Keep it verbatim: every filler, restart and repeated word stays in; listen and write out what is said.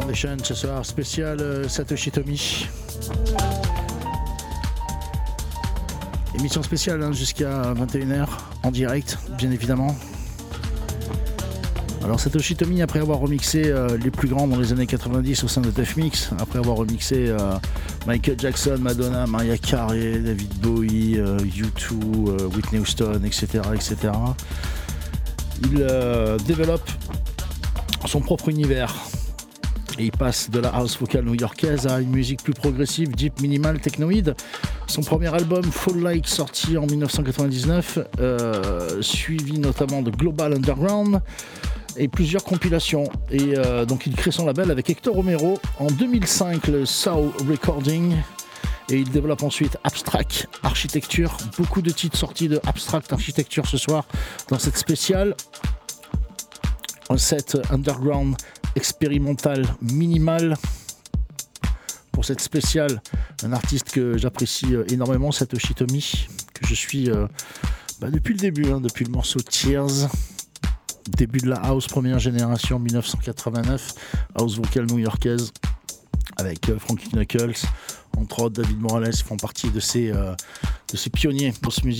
Foundation ce soir, spécial euh, Satoshi Tomy. Émission spéciale hein, jusqu'à vingt et une heures en direct, bien évidemment. Alors Satoshi Tomy, après avoir remixé euh, les plus grands dans les années quatre-vingt-dix au sein de Def Mix, après avoir remixé euh, Michael Jackson, Madonna, Mariah Carey, David Bowie, euh, U deux, euh, Whitney Houston, et cetera, et cetera, il euh, développe son propre univers. Et il passe de la house vocale new-yorkaise à une musique plus progressive, deep, minimal, technoïde. Son premier album, Fall Like, sorti en dix-neuf cent quatre-vingt-dix-neuf, euh, suivi notamment de Global Underground et plusieurs compilations. Et euh, donc il crée son label avec Hector Romero en deux mille cinq, le Soul Recording. Et il développe ensuite Abstract Architecture. Beaucoup de titres sortis de Abstract Architecture ce soir dans cette spéciale. Un set underground expérimental minimal. Pour cette spéciale, un artiste que j'apprécie énormément, Satoshi Tomy, que je suis euh, bah depuis le début, hein, depuis le morceau Tears, début de la house première génération, dix-neuf cent quatre-vingt-neuf, house vocale new-yorkaise, avec euh, Frankie Knuckles, entre autres David Morales, font partie de ces, euh, de ces pionniers pour ce musique.